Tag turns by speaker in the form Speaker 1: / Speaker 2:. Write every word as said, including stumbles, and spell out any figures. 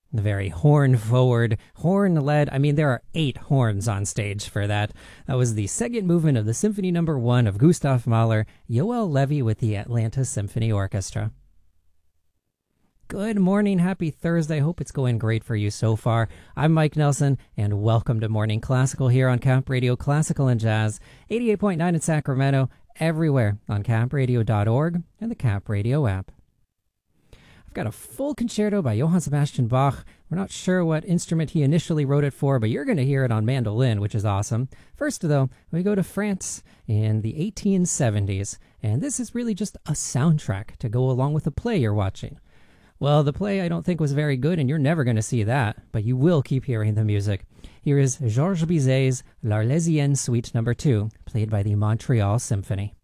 Speaker 1: The very horn forward, horn led. I mean, there are eight horns on stage for that. That was the second movement of the Symphony Number One of Gustav Mahler, Joel Levy with the Atlanta Symphony Orchestra. Good morning, happy Thursday. Hope it's going great for you so far. I'm Mike Nelson, and welcome to Morning Classical here on Camp Radio Classical and Jazz, eighty-eight point nine in Sacramento, everywhere on camp radio dot org and the Camp Radio app. I've got a full concerto by Johann Sebastian Bach. We're not sure what instrument he initially wrote it for, but you're going to hear it on mandolin, which is awesome. First, though, we go to France in the eighteen seventies, and this is really just a soundtrack to go along with the play you're watching. Well, the play I don't think was very good, and you're never going to see that, but you will keep hearing the music. Here is Georges Bizet's L'Arlésienne Suite Number two, played by the Montreal Symphony.